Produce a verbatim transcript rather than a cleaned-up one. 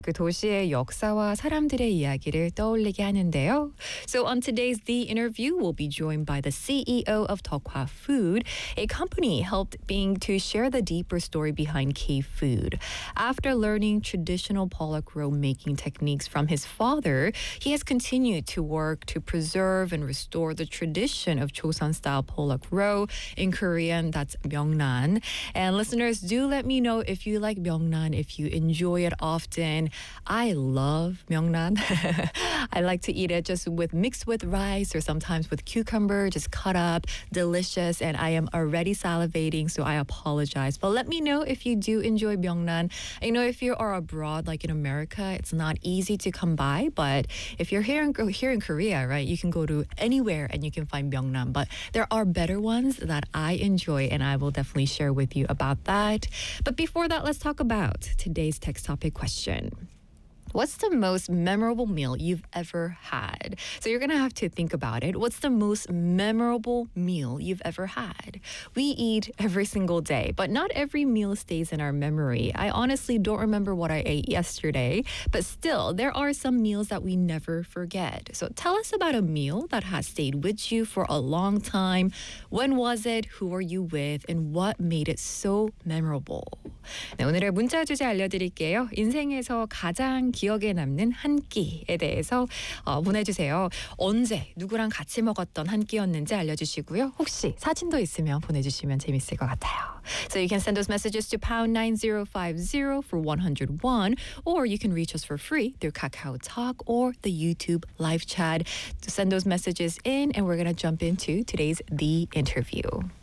그 도시의 역사와 사람들의 이야기를 떠올리게 하는데요. So on today's The Interview, we'll be joined by the C E O of Deokwa Food, a company helping to share the deeper story behind K-food. After learning traditional Pollock roe making techniques from his father, he has continued to work to preserve and restore the tradition of Joseon-style Pollock roe. In Korean, that's myeongnan. And listeners, do let me know if you like myeongnan, if you enjoy it often. I love myeongnan. I like to eat it just with mixed with rice or sometimes with cucumber, just cut up, delicious. And I am already salivating, so I apologize. But let me know if you do enjoy myeongnan. I know if you are abroad, like in America, it's not easy to come by. But if you're here in, here in Korea, right, you can go to anywhere and you can find myeongnan. But there are better ones that I enjoy, and I will definitely share with you about that. But before that, let's talk about today's text topic question. What's the most memorable meal you've ever had? So you're going to have to think about it. What's the most memorable meal you've ever had? We eat every single day, but not every meal stays in our memory. I honestly don't remember what I ate yesterday, but still, there are some meals that we never forget. So tell us about a meal that has stayed with you for a long time. When was it? Who were you with? And what made it so memorable? 네, 오늘의 문자 주제 알려드릴게요. 인생에서 가장 기억에 남는 한 끼에 대해서 어, 보내주세요. 언제 누구랑 같이 먹었던 한 끼였는지 알려주시고요. 혹시 사진도 있으면 보내주시면 재밌을 것 같아요. So you can send those messages to pound nine zero five zero for one hundred one, or you can reach us for free through Kakao Talk or the YouTube live chat. To send those messages in, and we're going to jump into today's The Interview.